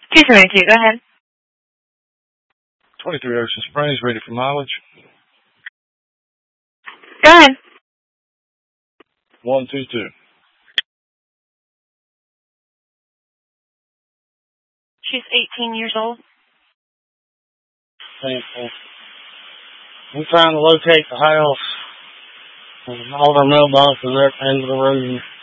272, go ahead. 23 Ocean Springs, ready for mileage. Go ahead. 122. She's 18 years old. Thankful. We're trying to locate the house. All our mailboxes are at the end of the road.